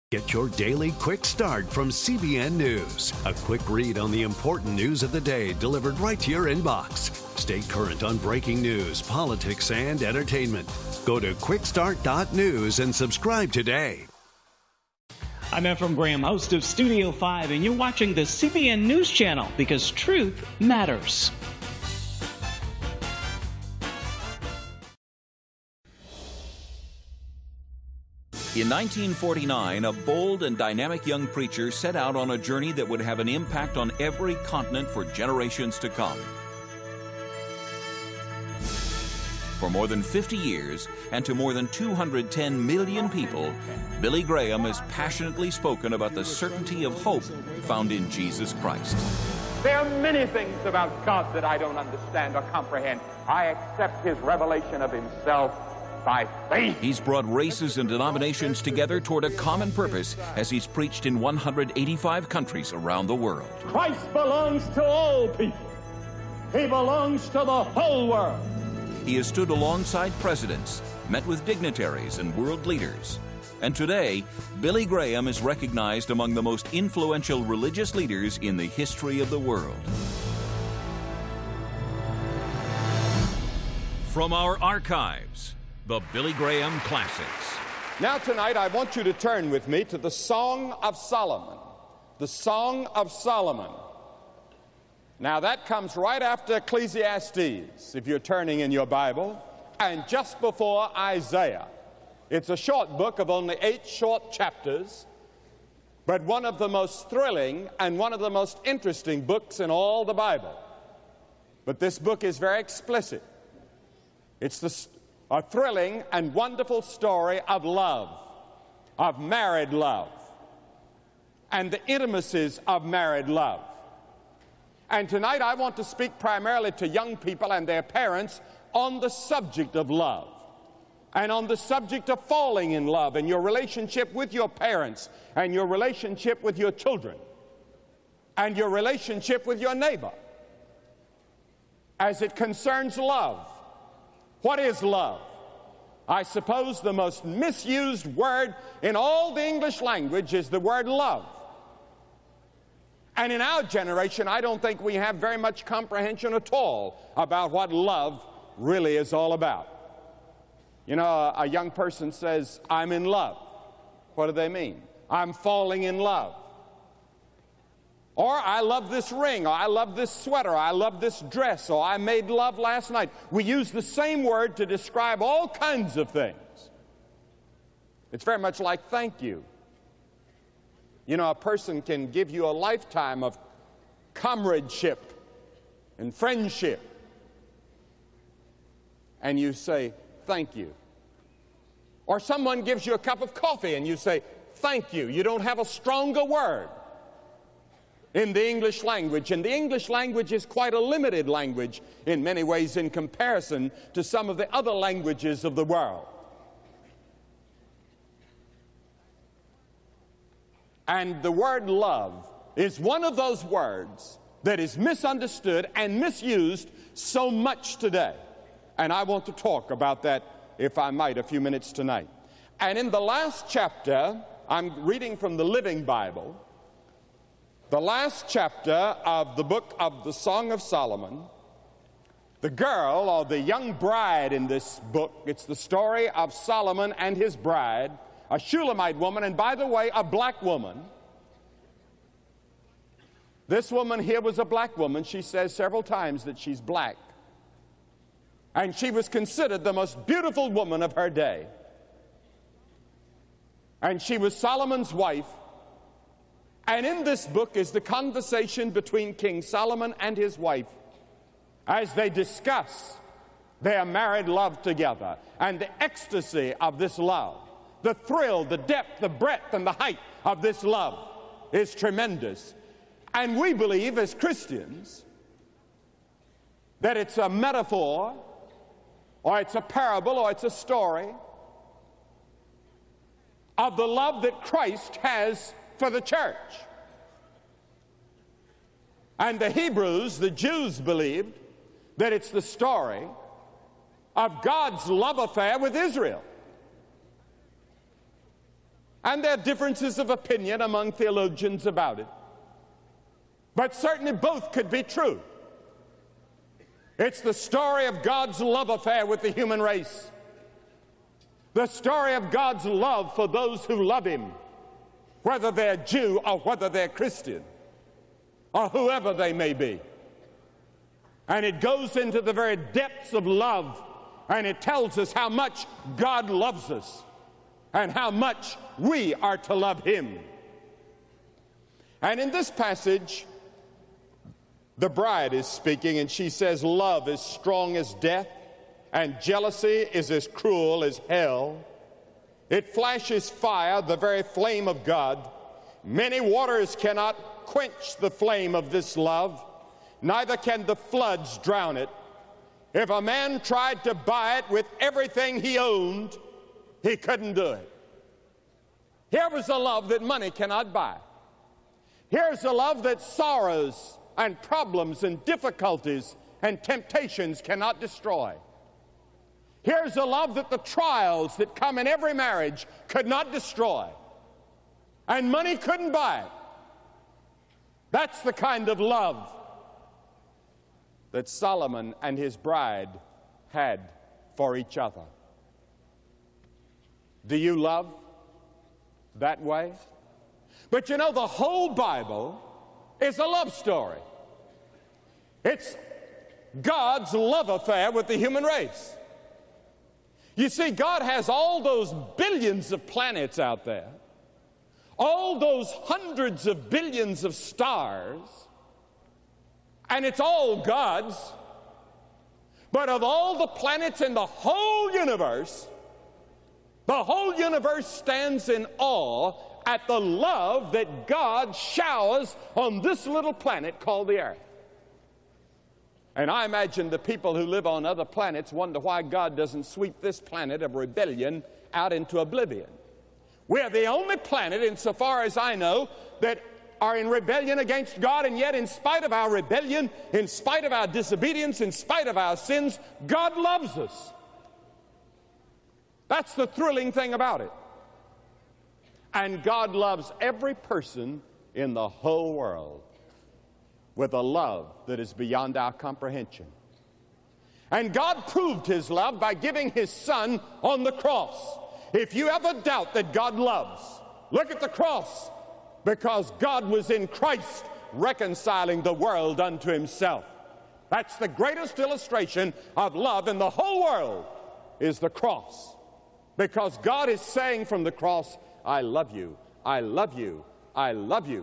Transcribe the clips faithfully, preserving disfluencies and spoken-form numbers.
Get your daily quick start from C B N News. A quick read on the important news of the day delivered right to your inbox. Stay current on breaking news, politics, and entertainment. Go to quick start dot news and subscribe today. I'm Efrem Graham, host of Studio five, and you're watching the C B N News Channel because truth matters. In nineteen forty-nine, a bold and dynamic young preacher set out on a journey that would have an impact on every continent for generations to come. For more than fifty years, and to more than two hundred ten million people, Billy Graham has passionately spoken about the certainty of hope found in Jesus Christ. There are many things about God that I don't understand or comprehend. I accept his revelation of himself by faith. He's brought races and denominations together toward a common purpose as he's preached in one hundred eighty-five countries around the world. Christ belongs to all people. He belongs to the whole world. He has stood alongside presidents, met with dignitaries and world leaders. And today, Billy Graham is recognized among the most influential religious leaders in the history of the world. From our archives, the Billy Graham Classics. Now tonight I want you to turn with me to the Song of Solomon. The Song of Solomon. Now that comes right after Ecclesiastes, if you're turning in your Bible, and just before Isaiah. It's a short book of only eight short chapters, but one of the most thrilling and one of the most interesting books in all the Bible. But this book is very explicit. It's the a thrilling and wonderful story of love, of married love, and the intimacies of married love. And tonight I want to speak primarily to young people and their parents on the subject of love, and on the subject of falling in love and your relationship with your parents, and your relationship with your children, and your relationship with your neighbor, as it concerns love. What is love? I suppose the most misused word in all the English language is the word love. And in our generation, I don't think we have very much comprehension at all about what love really is all about. You know, a, a young person says, I'm in love. What do they mean? I'm falling in love. Or I love this ring, or I love this sweater, or I love this dress, or I made love last night. We use the same word to describe all kinds of things. It's very much like thank you. You know, a person can give you a lifetime of comradeship and friendship, and you say thank you. Or someone gives you a cup of coffee and you say thank you. You don't have a stronger word in the English language, and the English language is quite a limited language in many ways in comparison to some of the other languages of the world. And the word love is one of those words that is misunderstood and misused so much today. And I want to talk about that, if I might, a few minutes tonight. And in the last chapter, I'm reading from the Living Bible, the last chapter of the book of the Song of Solomon, the girl, or the young bride in this book, it's the story of Solomon and his bride, a Shulamite woman, and by the way, a black woman. This woman here was a black woman. She says several times that she's black. And she was considered the most beautiful woman of her day. And she was Solomon's wife. And in this book is the conversation between King Solomon and his wife as they discuss their married love together and the ecstasy of this love. The thrill, the depth, the breadth, and the height of this love is tremendous. And we believe as Christians that it's a metaphor, or it's a parable, or it's a story of the love that Christ has for the church. And the Hebrews, the Jews, believed that it's the story of God's love affair with Israel. And there are differences of opinion among theologians about it. But certainly both could be true. It's the story of God's love affair with the human race. The story of God's love for those who love Him, whether they're Jew or whether they're Christian, or whoever they may be. And it goes into the very depths of love, and it tells us how much God loves us and how much we are to love Him. And in this passage, the bride is speaking, and she says, love is strong as death, and jealousy is as cruel as hell. It flashes fire, the very flame of God. Many waters cannot quench the flame of this love, neither can the floods drown it. If a man tried to buy it with everything he owned, he couldn't do it. Here was a love that money cannot buy. Here's a love that sorrows and problems and difficulties and temptations cannot destroy. Here's a love that the trials that come in every marriage could not destroy. And money couldn't buy it. That's the kind of love that Solomon and his bride had for each other. Do you love that way? But you know, the whole Bible is a love story. It's God's love affair with the human race. You see, God has all those billions of planets out there, all those hundreds of billions of stars, and it's all God's. But of all the planets in the whole universe, the whole universe stands in awe at the love that God showers on this little planet called the earth. And I imagine the people who live on other planets wonder why God doesn't sweep this planet of rebellion out into oblivion. We are the only planet, insofar as I know, that are in rebellion against God, and yet in spite of our rebellion, in spite of our disobedience, in spite of our sins, God loves us. That's the thrilling thing about it. And God loves every person in the whole world with a love that is beyond our comprehension. And God proved His love by giving His Son on the cross. If you ever doubt that God loves, look at the cross, because God was in Christ reconciling the world unto Himself. That's the greatest illustration of love in the whole world, is the cross. Because God is saying from the cross, I love you, I love you, I love you.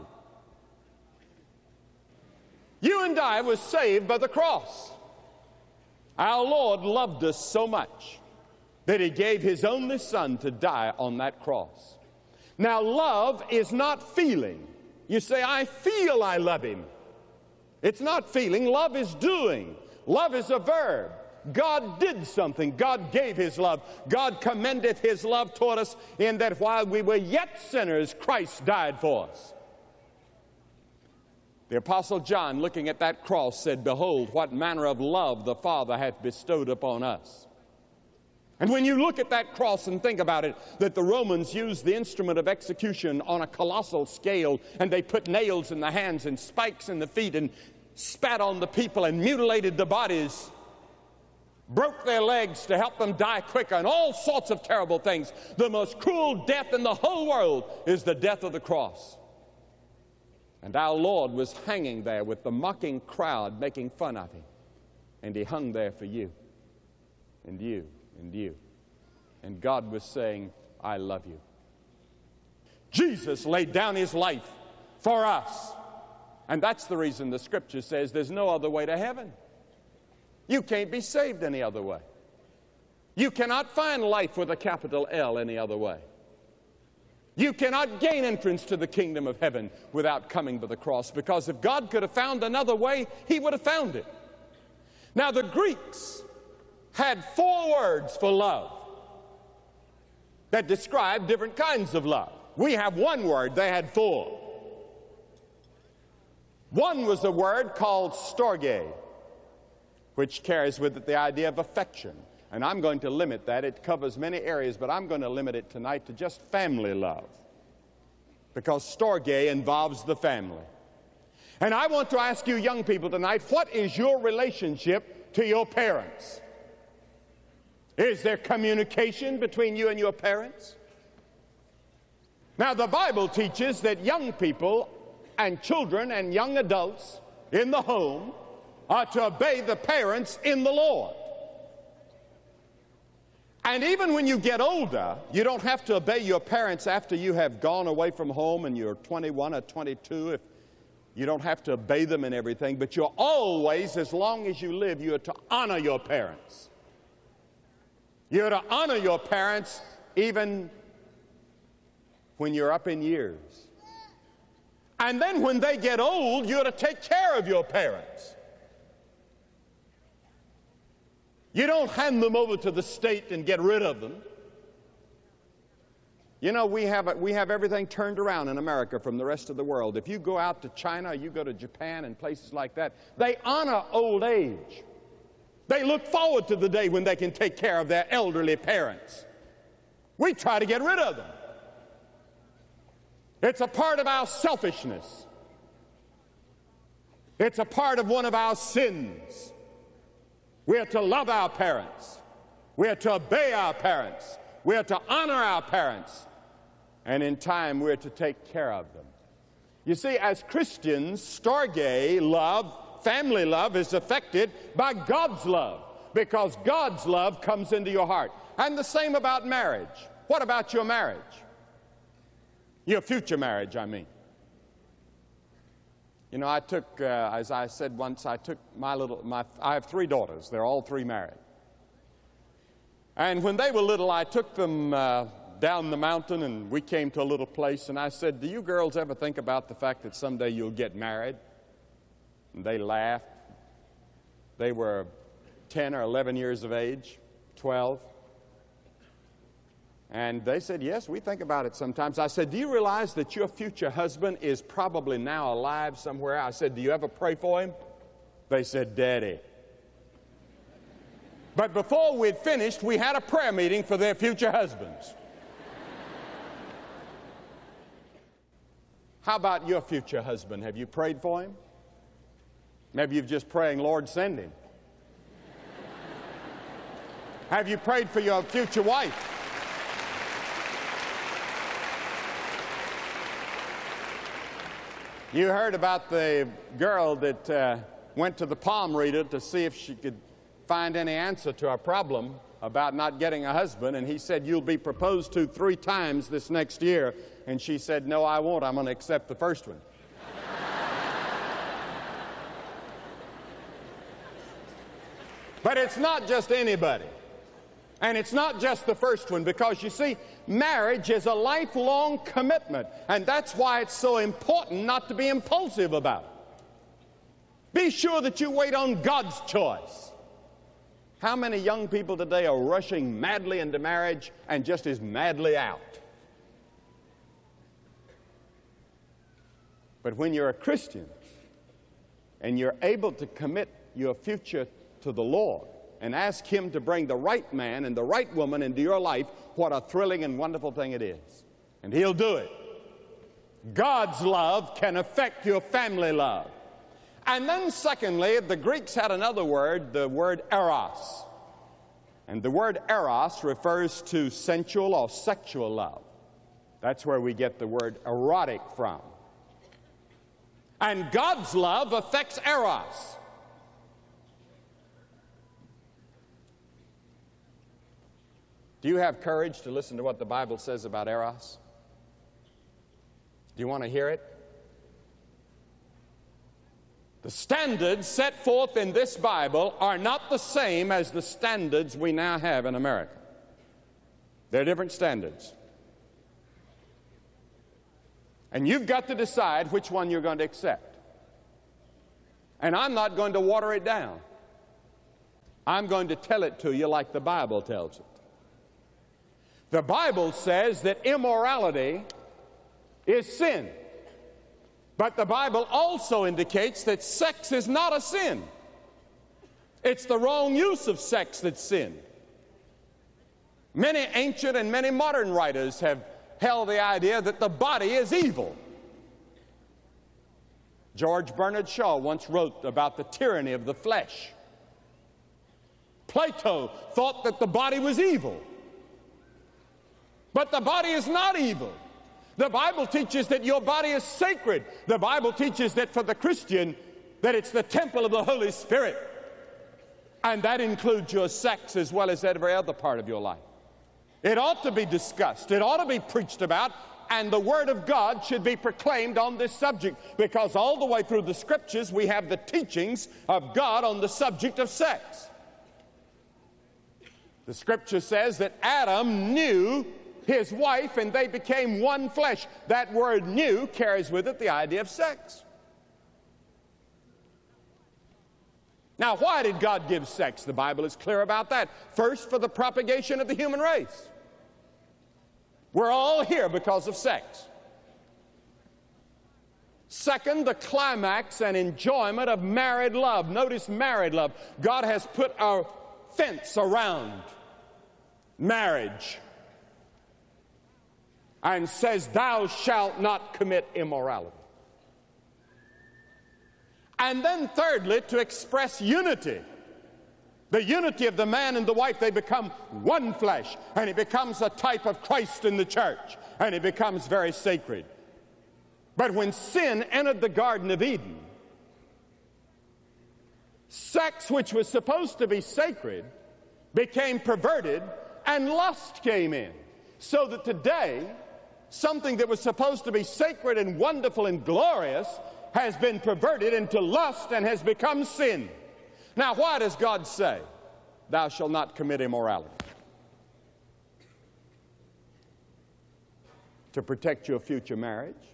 You and I were saved by the cross. Our Lord loved us so much that He gave His only Son to die on that cross. Now, love is not feeling. You say, I feel I love Him. It's not feeling. Love is doing. Love is a verb. God did something. God gave His love. God commendeth His love toward us in that while we were yet sinners, Christ died for us. The Apostle John, looking at that cross, said, behold, what manner of love the Father hath bestowed upon us. And when you look at that cross and think about it, that the Romans used the instrument of execution on a colossal scale, and they put nails in the hands and spikes in the feet and spat on the people and mutilated the bodies, broke their legs to help them die quicker, and all sorts of terrible things. The most cruel death in the whole world is the death of the cross. And our Lord was hanging there with the mocking crowd making fun of Him. And He hung there for you and you and you. And God was saying, I love you. Jesus laid down His life for us. And that's the reason the Scripture says there's no other way to heaven. You can't be saved any other way. You cannot find life with a capital L any other way. You cannot gain entrance to the kingdom of heaven without coming to the cross, because if God could have found another way, He would have found it. Now, the Greeks had four words for love that describe different kinds of love. We have one word, they had four. One was a word called storge, which carries with it the idea of affection. And I'm going to limit that. It covers many areas, but I'm going to limit it tonight to just family love. because storge involves the family. And I want to ask you young people tonight, what is your relationship to your parents? Is there communication between you and your parents? Now, the Bible teaches that young people and children and young adults in the home are to obey the parents in the Lord. And even when you get older, you don't have to obey your parents after you have gone away from home and you're twenty-one or twenty-two. If you don't have to obey them in everything, but you're always, as long as you live, you're to honor your parents. You're to honor your parents even when you're up in years. And then when they get old, you're to take care of your parents. You don't hand them over to the state and get rid of them. You know, we have, we have everything turned around in America from the rest of the world. If you go out to China, you go to Japan and places like that, they honor old age. They look forward to the day when they can take care of their elderly parents. We try to get rid of them. It's a part of our selfishness. It's a part of one of our sins. We are to love our parents. We are to obey our parents. We are to honor our parents. And in time, we're to take care of them. You see, as Christians, storge love, family love, is affected by God's love, because God's love comes into your heart. And the same about marriage. What about your marriage? Your future marriage, I mean. You know, I took, uh, as I said once, I took my little, my, I have three daughters. They're all three married. And when they were little, I took them uh, down the mountain, and we came to a little place, and I said, do you girls ever think about the fact that someday you'll get married? And they laughed. They were ten or eleven years of age, twelve. And they said, yes, we think about it sometimes. I said, do you realize that your future husband is probably now alive somewhere? I said, do you ever pray for him? They said, Daddy. But before we'd finished, we had a prayer meeting for their future husbands. How about your future husband? Have you prayed for him? Maybe you're just praying, Lord, send him. Have you prayed for your future wife? You heard about the girl that uh, went to the palm reader to see if she could find any answer to a problem about not getting a husband, and he said, you'll be proposed to three times this next year. And she said, no, I won't. I'm going to accept the first one. But it's not just anybody. And it's not just the first one, because you see, marriage is a lifelong commitment, and that's why it's so important not to be impulsive about it. Be sure that you wait on God's choice. How many young people today are rushing madly into marriage and just as madly out? But when you're a Christian and you're able to commit your future to the Lord and ask Him to bring the right man and the right woman into your life, what a thrilling and wonderful thing it is. And He'll do it. God's love can affect your family love. And then secondly, the Greeks had another word, the word eros. And the word eros refers to sensual or sexual love. That's where we get the word erotic from. And God's love affects eros. Do you have courage to listen to what the Bible says about eros? Do you want to hear it? The standards set forth in this Bible are not the same as the standards we now have in America. They're different standards. And you've got to decide which one you're going to accept. And I'm not going to water it down. I'm going to tell it to you like the Bible tells it. The Bible says that immorality is sin. But the Bible also indicates that sex is not a sin. It's the wrong use of sex that's sin. Many ancient and many modern writers have held the idea that the body is evil. George Bernard Shaw once wrote about the tyranny of the flesh. Plato thought that the body was evil. But the body is not evil. The Bible teaches that your body is sacred. The Bible teaches that for the Christian, that it's the temple of the Holy Spirit. And that includes your sex as well as every other part of your life. It ought to be discussed. It ought to be preached about. And the Word of God should be proclaimed on this subject, because all the way through the Scriptures we have the teachings of God on the subject of sex. The Scripture says that Adam knew his wife and they became one flesh. That word "knew" carries with it the idea of sex. Now, why did God give sex? The Bible is clear about that. First, for the propagation of the human race. We're all here because of sex. Second, the climax and enjoyment of married love. Notice married love. God has put a fence around marriage and says, "Thou shalt not commit immorality." And then thirdly, to express unity. The unity of the man and the wife, they become one flesh, and it becomes a type of Christ in the church, and it becomes very sacred. But when sin entered the Garden of Eden, sex, which was supposed to be sacred, became perverted, and lust came in. So that today, something that was supposed to be sacred and wonderful and glorious has been perverted into lust and has become sin. Now, why does God say, "Thou shalt not commit immorality"? To protect your future marriage.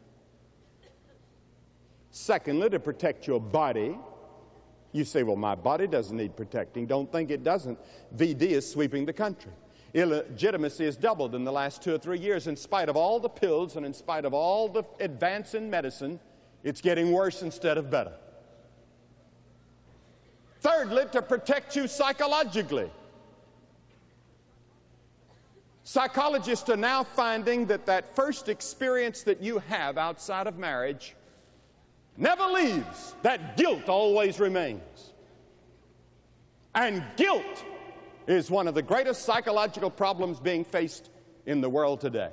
Secondly, to protect your body. You say, "Well, my body doesn't need protecting." Don't think it doesn't. V D is sweeping the country. Illegitimacy has doubled in the last two or three years. In spite of all the pills and in spite of all the advance in medicine, it's getting worse instead of better. Thirdly, to protect you psychologically. Psychologists are now finding that that first experience that you have outside of marriage never leaves. That guilt always remains. And guilt is one of the greatest psychological problems being faced in the world today.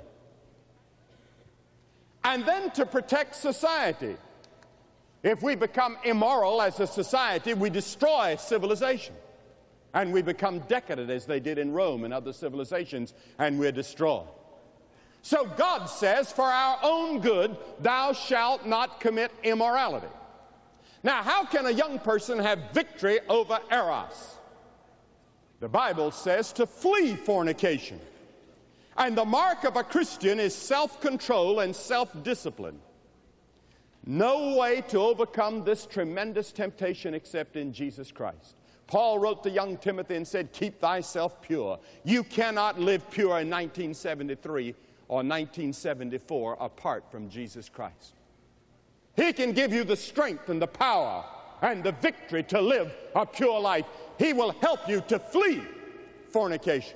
And then to protect society. If we become immoral as a society, we destroy civilization. And we become decadent as they did in Rome and other civilizations, and we're destroyed. So God says, for our own good, thou shalt not commit immorality. Now, how can a young person have victory over eros? The Bible says to flee fornication. And the mark of a Christian is self-control and self-discipline. No way to overcome this tremendous temptation except in Jesus Christ. Paul wrote to young Timothy and said, "Keep thyself pure." You cannot live pure in nineteen seventy-three or nineteen seventy-four apart from Jesus Christ. He can give you the strength and the power and the victory to live a pure life. He will help you to flee fornication.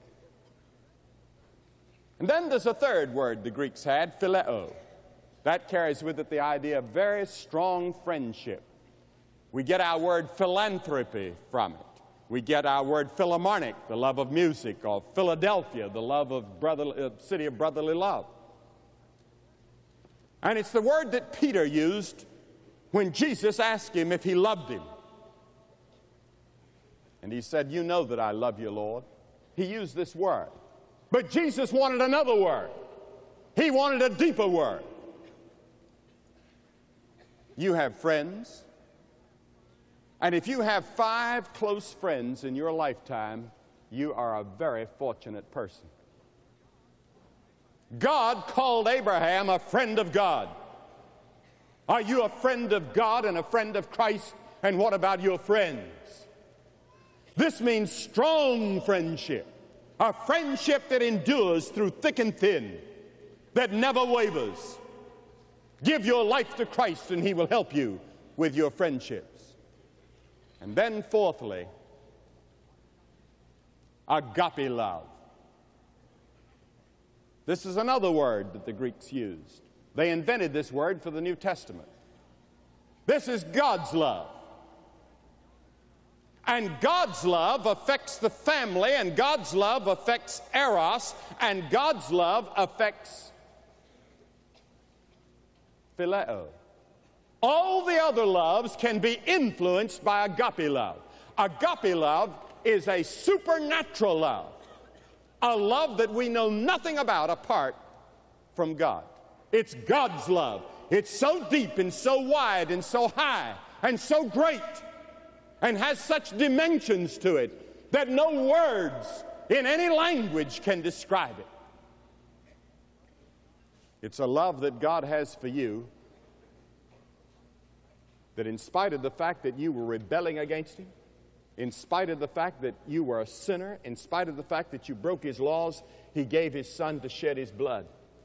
And then there's a third word the Greeks had, phileo. That carries with it the idea of very strong friendship. We get our word philanthropy from it. We get our word philharmonic, the love of music, or Philadelphia, the love of brotherly, uh, city of brotherly love. And it's the word that Peter used when Jesus asked him if he loved him. And he said, "You know that I love you, Lord." He used this word. But Jesus wanted another word. He wanted a deeper word. You have friends. And if you have five close friends in your lifetime, you are a very fortunate person. God called Abraham a friend of God. Are you a friend of God and a friend of Christ? And what about your friends? This means strong friendship, a friendship that endures through thick and thin, that never wavers. Give your life to Christ and He will help you with your friendships. And then fourthly, agape love. This is another word that the Greeks used. They invented this word for the New Testament. This is God's love. And God's love affects the family, and God's love affects eros, and God's love affects phileo. All the other loves can be influenced by agape love. Agape love is a supernatural love, a love that we know nothing about apart from God. It's God's love. It's so deep and so wide and so high and so great, and has such dimensions to it that no words in any language can describe it. It's a love that God has for you, that in spite of the fact that you were rebelling against Him, in spite of the fact that you were a sinner, in spite of the fact that you broke His laws, He gave His Son to shed His blood.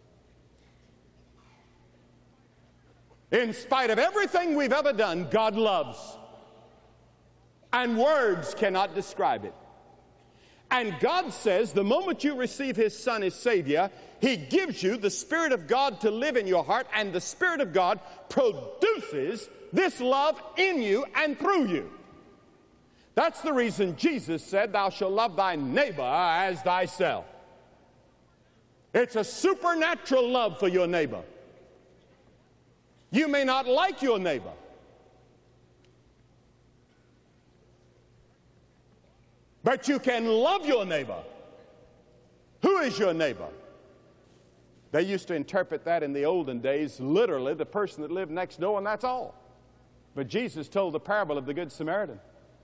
In spite of everything we've ever done, God loves. And words cannot describe it. And God says the moment you receive His Son as Savior, He gives you the Spirit of God to live in your heart, and the Spirit of God produces this love in you and through you. That's the reason Jesus said, "Thou shalt love thy neighbor as thyself." It's a supernatural love for your neighbor. You may not like your neighbor, but you can love your neighbor. Who is your neighbor? They used to interpret that in the olden days, literally the person that lived next door, and that's all. But Jesus told the parable of the Good Samaritan.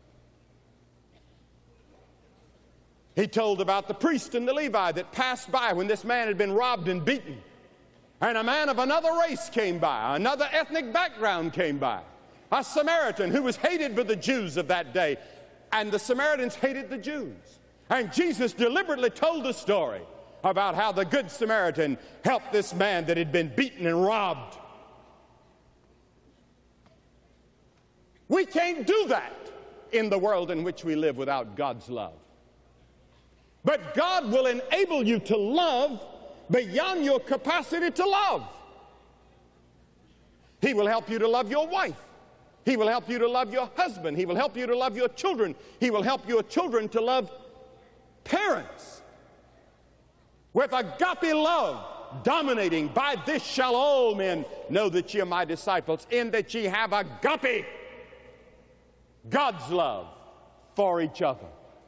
He told about the priest and the Levite that passed by when this man had been robbed and beaten. And a man of another race came by, another ethnic background came by, a Samaritan who was hated by the Jews of that day. And the Samaritans hated the Jews. And Jesus deliberately told the story about how the Good Samaritan helped this man that had been beaten and robbed. We can't do that in the world in which we live without God's love. But God will enable you to love beyond your capacity to love. He will help you to love your wife. He will help you to love your husband. He will help you to love your children. He will help your children to love parents. With agape love dominating, "By this shall all men know that ye are my disciples, in that ye have agape," God's love for each other.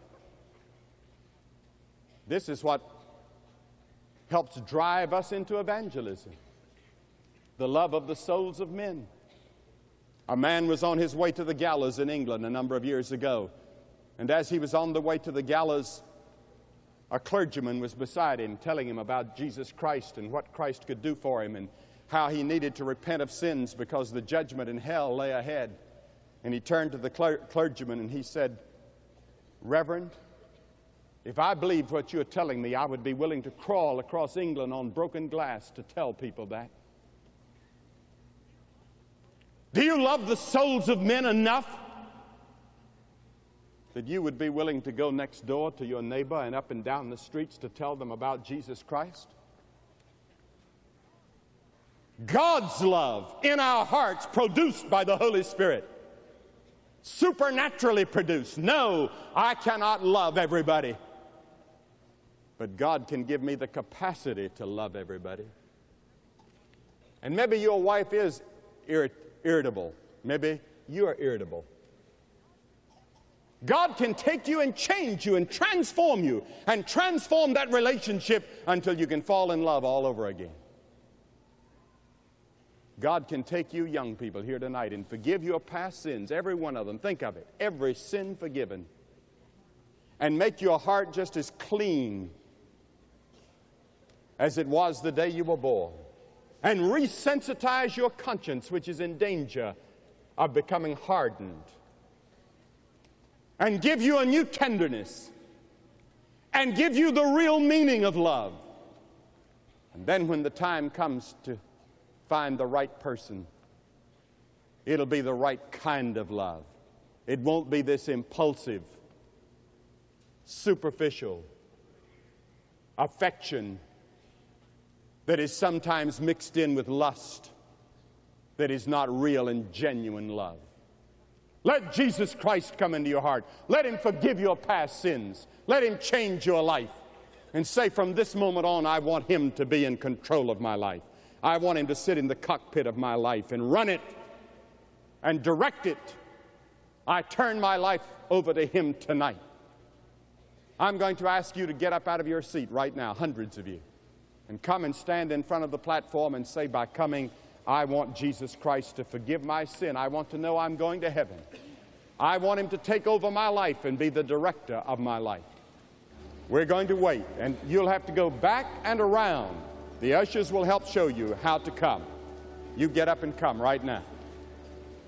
This is what helps drive us into evangelism. The love of the souls of men. A man was on his way to the gallows in England a number of years ago. And as he was on the way to the gallows, a clergyman was beside him telling him about Jesus Christ and what Christ could do for him and how he needed to repent of sins because the judgment in hell lay ahead. And he turned to the cler- clergyman and he said, "Reverend, if I believed what you're telling me, I would be willing to crawl across England on broken glass to tell people that." Do you love the souls of men enough that you would be willing to go next door to your neighbor and up and down the streets to tell them about Jesus Christ? God's love in our hearts, produced by the Holy Spirit, supernaturally produced. No, I cannot love everybody, but God can give me the capacity to love everybody. And maybe your wife is irritated. Irritable. Maybe you are irritable. God can take you and change you and transform you and transform that relationship until you can fall in love all over again. God can take you young people here tonight and forgive your past sins, every one of them. Think of it. Every sin forgiven. And make your heart just as clean as it was the day you were born. And resensitize your conscience, which is in danger of becoming hardened. And give you a new tenderness. And give you the real meaning of love. And then when the time comes to find the right person, it'll be the right kind of love. It won't be this impulsive, superficial affection that is sometimes mixed in with lust, that is not real and genuine love. Let Jesus Christ come into your heart. Let him forgive your past sins. Let him change your life. And say, from this moment on, I want him to be in control of my life. I want him to sit in the cockpit of my life and run it and direct it. I turn my life over to him tonight. I'm going to ask you to get up out of your seat right now, hundreds of you, and come and stand in front of the platform and say, by coming, I want Jesus Christ to forgive my sin. I want to know I'm going to heaven. I want him to take over my life and be the director of my life. We're going to wait, and you'll have to go back and around. The ushers will help show you how to come. You get up and come right now.